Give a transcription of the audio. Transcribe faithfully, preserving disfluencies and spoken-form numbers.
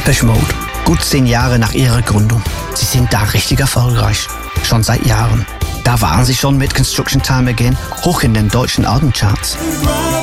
Depeche Mode. Gut zehn Jahre nach ihrer Gründung. Sie sind da richtig erfolgreich. Schon seit Jahren. Da waren sie schon mit Construction Time Again hoch in den deutschen Albencharts.